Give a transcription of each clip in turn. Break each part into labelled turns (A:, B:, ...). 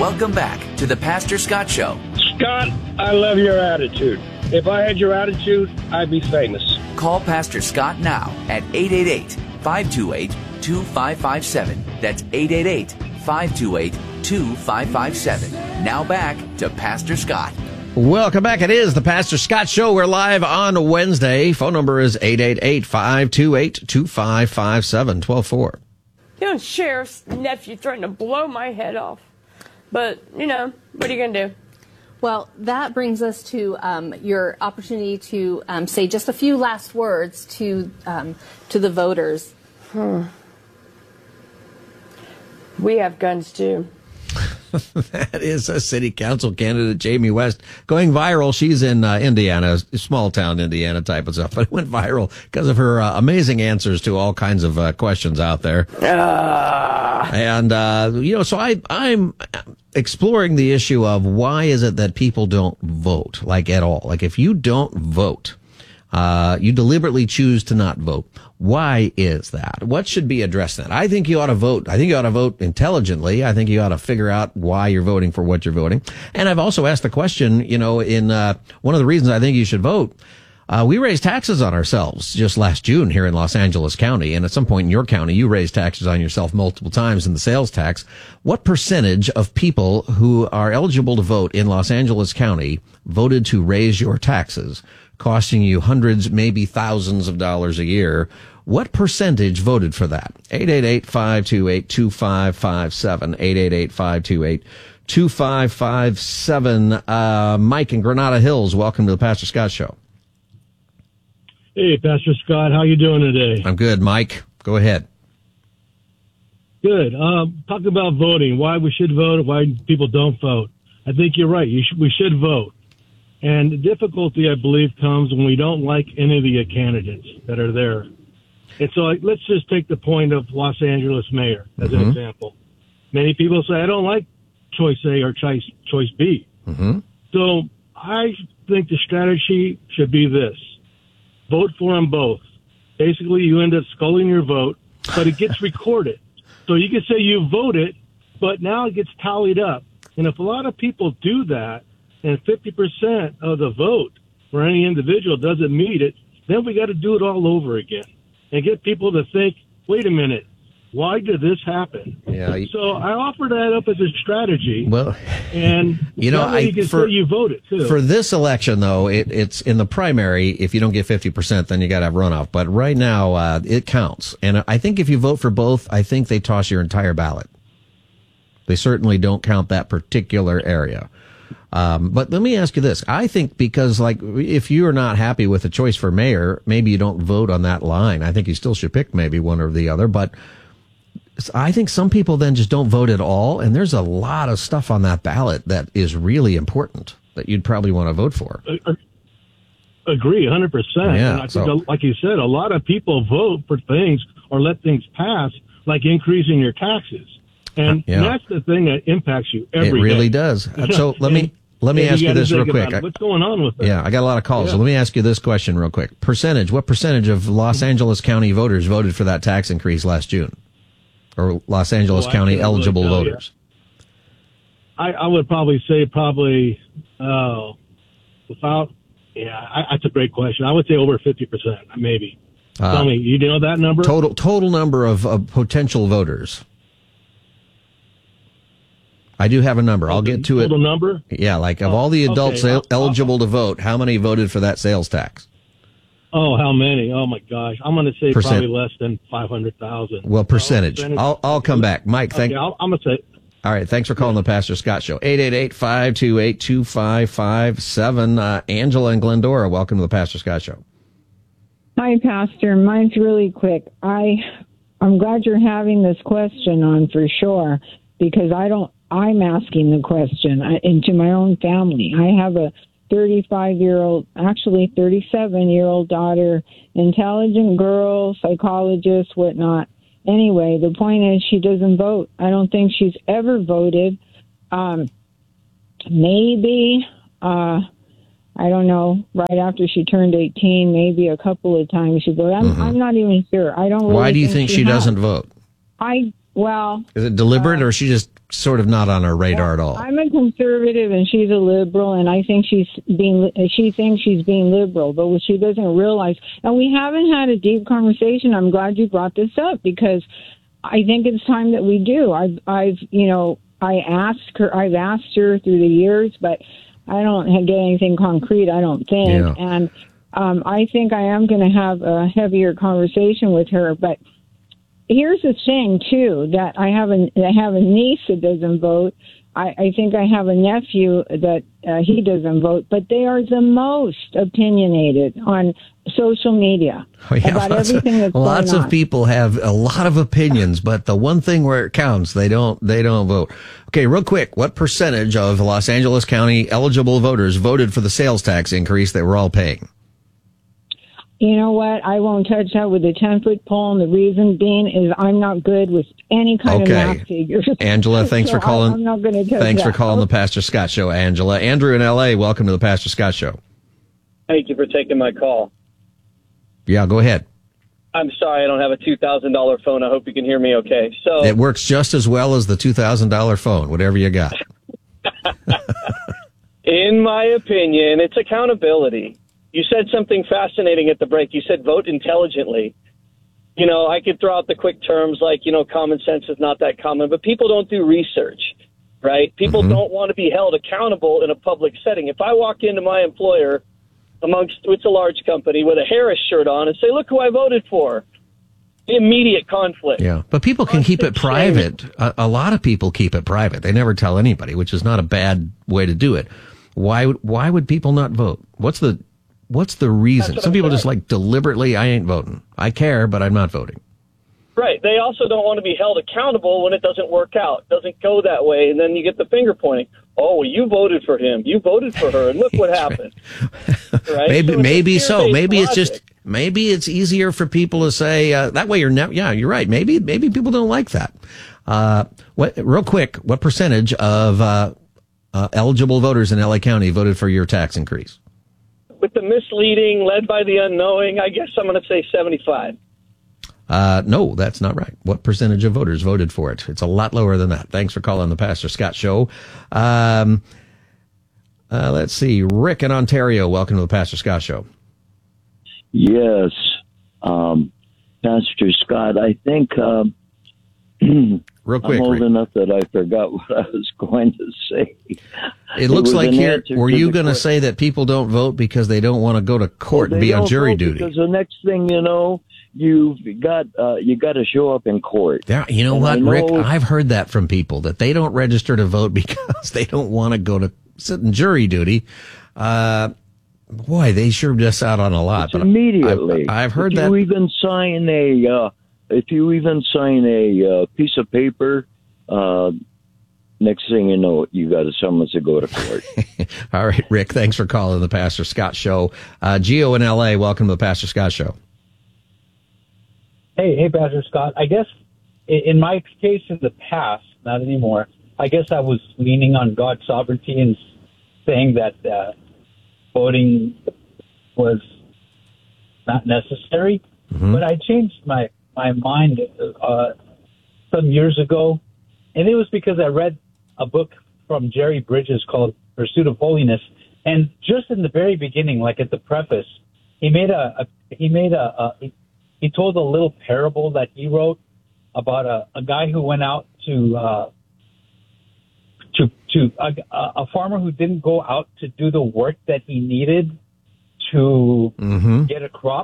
A: Welcome back to the Pastor Scott Show.
B: Scott, I love your attitude. If I had your attitude, I'd be famous.
A: Call Pastor Scott now at 888-528-2557. That's 888-528-2557. Now back to Pastor Scott.
C: Welcome back. It is the Pastor Scott Show. We're live on Wednesday. Phone number is 888-528-2557, 12-4.
D: You know, sheriff's nephew threatened to blow my head off. But, you know, what are you going to do?
E: Well, that brings us to your opportunity to say just a few last words to the voters.
D: We have guns, too.
C: That is a city council candidate, Jamie West, going viral. She's in Indiana, small town Indiana type of stuff, but it went viral because of her amazing answers to all kinds of questions out there. And, so I'm exploring the issue of why is it that people don't vote, like at all? Like if you don't vote, you deliberately choose to not vote. Why is that? What should be addressed then? I think you ought to vote. I think you ought to vote intelligently. I think you ought to figure out why you're voting for what you're voting. And I've also asked the question, in one of the reasons I think you should vote, we raised taxes on ourselves just last June here in Los Angeles County. And at some point in your county, you raised taxes on yourself multiple times in the sales tax. What percentage of people who are eligible to vote in Los Angeles County voted to raise your taxes, costing you hundreds, maybe thousands of dollars a year? What percentage voted for that? 888-528-2557, 888-528-2557. Mike in Granada Hills, welcome to the Pastor Scott Show.
F: Hey, Pastor Scott, how you doing today?
C: I'm good, Mike. Go ahead.
F: Good. Talk about voting, why we should vote, why people don't vote. I think you're right. We should vote. And the difficulty, I believe, comes when we don't like any of the candidates that are there. And so let's just take the point of Los Angeles mayor as an example. Many people say, I don't like choice A or choice B. So I think the strategy should be this. Vote for them both. Basically, you end up sculling your vote, but it gets recorded. So you can say you voted, but now it gets tallied up. And if a lot of people do that, and 50% of the vote for any individual doesn't meet it, then we got to do it all over again and get people to think, wait a minute, why did this happen?
C: Yeah.
F: So I offer that up as a strategy.
C: Well,
F: and you can say you voted too.
C: For this election, though, it's in the primary. If you don't get 50%, then you got to have runoff. But right now, it counts. And I think if you vote for both, I think they toss your entire ballot. They certainly don't count that particular area. But let me ask you this. I think because, if you're not happy with the choice for mayor, maybe you don't vote on that line. I think you still should pick maybe one or the other. But I think some people then just don't vote at all. And there's a lot of stuff on that ballot that is really important that you'd probably want to vote for.
F: Agree, 100%.
C: Yeah,
F: and I think, like you said, a lot of people vote for things or let things pass, like increasing your taxes. And that's the thing that impacts you every day.
C: It really does. So let me ask you this real quick.
F: What's going on with that?
C: Yeah, I got a lot of calls. So let me ask you this question real quick. What percentage of Los Angeles County voters voted for that tax increase last June? Or Los Angeles County eligible voters?
F: I would probably say that's a great question. I would say over 50%, maybe. Tell me, you know that number?
C: Total number of potential voters. I do have a number. I'll get to it.
F: Total number?
C: Yeah, of all the adults eligible to vote, how many voted for that sales tax?
F: Oh, how many? Oh, my gosh. I'm going to say probably less than 500,000.
C: Well, percentage. I'll come back. Mike,
F: I'm going to say.
C: All right, thanks for calling the Pastor Scott Show. 888-528-2557. Angela and Glendora, welcome to the Pastor Scott Show.
G: Hi, Pastor. Mine's really quick. I'm glad you're having this question on for sure, because I'm asking the question into my own family. I have a 37-year-old daughter, intelligent girl, psychologist, whatnot. Anyway, the point is she doesn't vote. I don't think she's ever voted. Maybe, I don't know, right after she turned 18, maybe a couple of times she voted. I'm not even sure. I don't. Really
C: Why do you think she doesn't vote?
G: I Well,
C: Is it deliberate, or is she just sort of not on our radar at all?
G: I'm a conservative and she's a liberal, and I think she thinks she's being liberal, but what she doesn't realize, and we haven't had a deep conversation. I'm glad you brought this up because I think it's time that we do. I've asked her through the years, but I don't get anything concrete, I don't think.
C: Yeah.
G: And I think I am going to have a heavier conversation with her, but here's the thing, too, that I have a niece that doesn't vote. I think I have a nephew that he doesn't vote, but they are the most opinionated on social media about everything that's going on.
C: Lots of people have a lot of opinions, but the one thing where it counts, they don't vote. Okay, real quick, what percentage of Los Angeles County eligible voters voted for the sales tax increase that we're all paying?
G: You know what? I won't touch that with a 10-foot pole, and the reason being is I'm not good with any kind of math figures.
C: Angela, thanks for calling.
G: I'm not going to touch
C: Thanks
G: that.
C: for calling the Pastor Scott Show, Angela. Andrew in L.A., welcome to the Pastor Scott Show.
H: Thank you for taking my call.
C: Yeah, go ahead.
H: I'm sorry I don't have a $2,000 phone. I hope you can hear me okay. So
C: It works just as well as the $2,000 phone, whatever you got.
H: in my opinion, it's accountability. You said something fascinating at the break. You said vote intelligently. You know, I could throw out the quick terms like, common sense is not that common, but people don't do research, right? People don't want to be held accountable in a public setting. If I walk into my employer it's a large company with a Harris shirt on and say, look who I voted for. Immediate conflict.
C: Yeah, but people can keep it private. A lot of people keep it private. They never tell anybody, which is not a bad way to do it. Why would people not vote? What's the reason? Some people just deliberately, I ain't voting. I care, but I'm not voting.
H: Right. They also don't want to be held accountable when it doesn't work out, doesn't go that way, and then you get the finger pointing. Oh, well, you voted for him. You voted for her, and look what happened. Right?
C: Maybe so. Maybe
H: logic.
C: it's just it's easier for people to say that way. You're right. Maybe people don't like that. Real quick, what percentage of eligible voters in LA County voted for your tax increase?
H: With the misleading, led by the unknowing, I guess I'm going to say 75.
C: No, that's not right. What percentage of voters voted for it? It's a lot lower than that. Thanks for calling the Pastor Scott Show. Let's see. Rick in Ontario, welcome to the Pastor Scott Show.
I: Yes. Pastor Scott, I think
C: real quick,
I: I'm old
C: Rick.
I: enough that I forgot what I was going to say.
C: It looks like were you going to
I: question.
C: say that people don't vote because they don't want to go to court and be on jury duty?
I: Because the next thing you know, you got to show up in court.
C: Yeah, you know what, Rick? I've heard that from people that they don't register to vote because they don't want to go to sit in jury duty. Boy, they sure miss out on a lot.
I: But immediately,
C: I've heard that.
I: If you even sign a piece of paper, next thing you know, you got a summons to go to court.
C: All right, Rick, thanks for calling the Pastor Scott Show. Gio in L.A., welcome to the Pastor Scott Show.
J: Hey, Pastor Scott. I guess in my case in the past, not anymore, I guess I was leaning on God's sovereignty and saying that voting was not necessary. Mm-hmm. But I changed my mind some years ago, and it was because I read a book from Jerry Bridges called Pursuit of Holiness, and just in the very beginning, like at the preface, he told a little parable that he wrote about a guy who went out to a farmer who didn't go out to do the work that he needed to get a crop.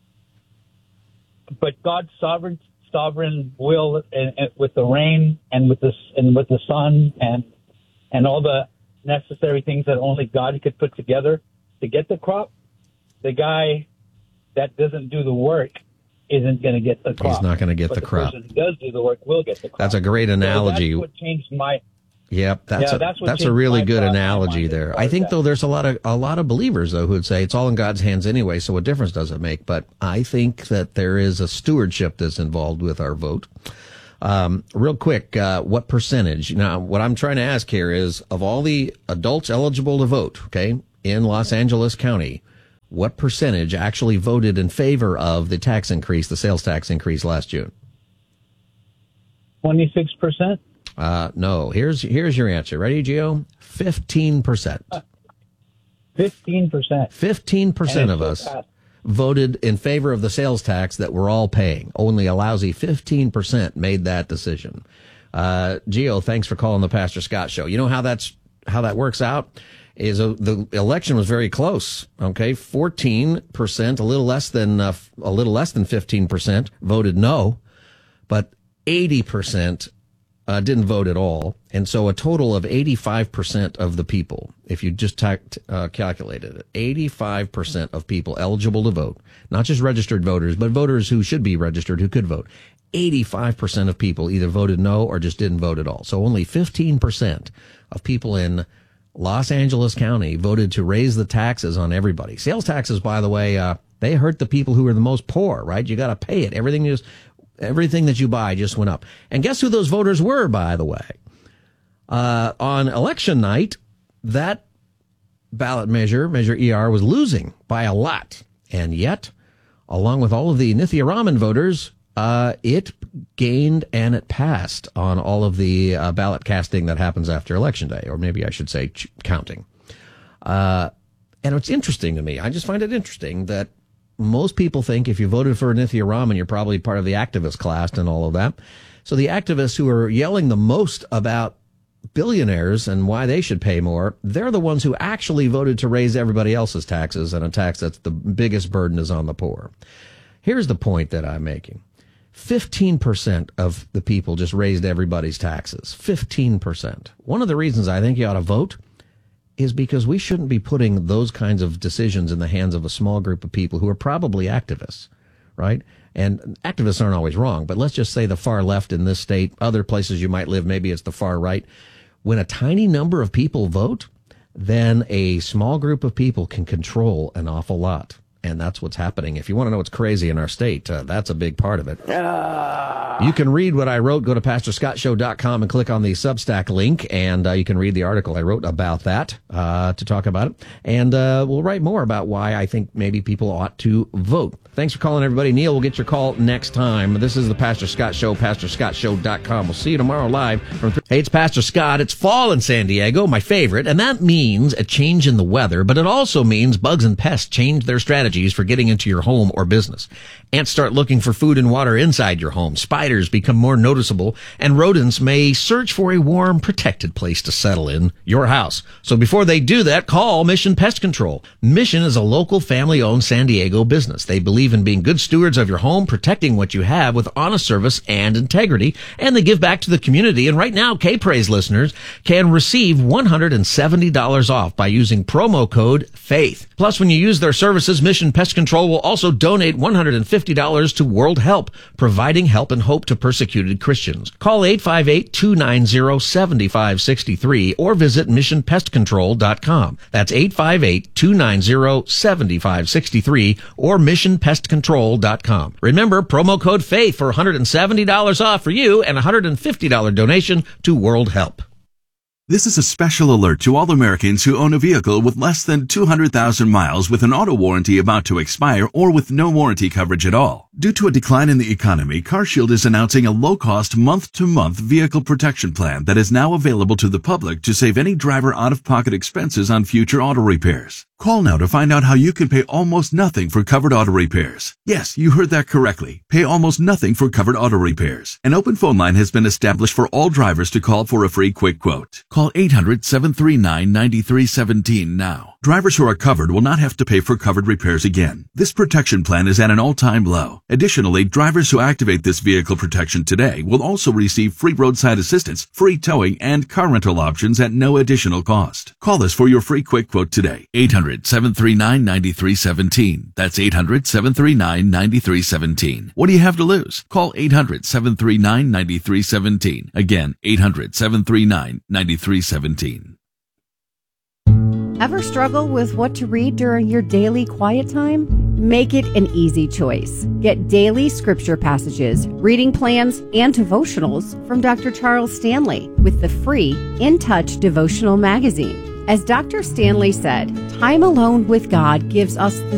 J: But God's sovereign will, and with the rain and with the sun and all the necessary things that only God could put together to get the crop, the guy that doesn't do the work isn't going to get the crop.
C: He's not going to get
J: but
C: the crop.
J: The person who does do the work will get the crop.
C: That's a great analogy.
J: So that's what changed my.
C: Yep, that's a really good analogy there. I think though there's a lot of believers though who would say it's all in God's hands anyway, so what difference does it make? But I think that there is a stewardship that's involved with our vote. Real quick, what percentage? Now, what I'm trying to ask here is of all the adults eligible to vote, okay, in Los Angeles County, what percentage actually voted in favor of the tax increase, the sales tax increase last June?
J: 26%?
C: No. Here's your answer. Ready, Gio? 15%.
J: 15%.
C: 15% of us voted in favor of the sales tax that we're all paying. Only a lousy 15% made that decision. Gio, thanks for calling the Pastor Scott Show. You know how that works out? The election was very close. Okay, 14%, a little less than 15% voted no, but 80% didn't vote at all, and so a total of 85% of the people, if you just calculated it, 85% of people eligible to vote, not just registered voters, but voters who should be registered who could vote. 85% of people either voted no or just didn't vote at all. So only 15% of people in Los Angeles County voted to raise the taxes on everybody. Sales taxes, by the way, they hurt the people who are the most poor, right? You got to pay it. Everything that you buy just went up. And guess who those voters were, by the way? On election night, that ballot measure ER, was losing by a lot. And yet, along with all of the Nithya Raman voters, it gained and it passed on all of the ballot casting that happens after Election Day, or maybe I should say counting. And it's interesting to me. I just find it interesting that most people think if you voted for Nithya Raman, you're probably part of the activist class and all of that. So the activists who are yelling the most about billionaires and why they should pay more, they're the ones who actually voted to raise everybody else's taxes, and a tax that's the biggest burden is on the poor. Here's the point that I'm making. 15% of the people just raised everybody's taxes. 15%. One of the reasons I think you ought to vote is because we shouldn't be putting those kinds of decisions in the hands of a small group of people who are probably activists, right? And activists aren't always wrong, but let's just say the far left in this state, other places you might live, maybe it's the far right. When a tiny number of people vote, then a small group of people can control an awful lot. And that's what's happening. If you want to know what's crazy in our state, that's a big part of it. You can read what I wrote. Go to PastorScottShow.com and click on the Substack link, and you can read the article I wrote about that to talk about it. And we'll write more about why I think maybe people ought to vote. Thanks for calling, everybody. Neil will get your call next time. This is the Pastor Scott Show, PastorScottShow.com. We'll see you tomorrow live from Hey, it's Pastor Scott. It's fall in San Diego, my favorite, and that means a change in the weather, but it also means bugs and pests change their strategies for getting into your home or business. Ants start looking for food and water inside your home. Spiders become more noticeable, and rodents may search for a warm, protected place to settle in your house. So before they do that, call Mission Pest Control. Mission is a local family-owned San Diego business. They believe in being good stewards of your home, protecting what you have with honest service and integrity, and they give back to the community. And right now, K-Praise listeners can receive $170 off by using promo code FAITH. Plus, when you use their services, Mission Pest Control will also donate $150 to World Help, providing help and hope to persecuted Christians. Call 858-290-7563 or visit missionpestcontrol.com. That's 858-290-7563 or missionpestcontrol.com. Remember, promo code FAITH for $170 off for you and a $150 donation to World Help.
K: This is a special alert to all Americans who own a vehicle with less than 200,000 miles with an auto warranty about to expire or with no warranty coverage at all. Due to a decline in the economy, CarShield is announcing a low-cost month-to-month vehicle protection plan that is now available to the public to save any driver out-of-pocket expenses on future auto repairs. Call now to find out how you can pay almost nothing for covered auto repairs. Yes, you heard that correctly. Pay almost nothing for covered auto repairs. An open phone line has been established for all drivers to call for a free quick quote. Call 800-739-9317 now. Drivers who are covered will not have to pay for covered repairs again. This protection plan is at an all-time low. Additionally, drivers who activate this vehicle protection today will also receive free roadside assistance, free towing, and car rental options at no additional cost. Call us for your free quick quote today. 800-739-9317. That's 800-739-9317. What do you have to lose? Call 800-739-9317. Again, 800-739-9317.
L: Ever struggle with what to read during your daily quiet time? Make it an easy choice. Get daily scripture passages, reading plans, and devotionals from Dr. Charles Stanley with the free In Touch devotional magazine. As Dr. Stanley said, time alone with God gives us the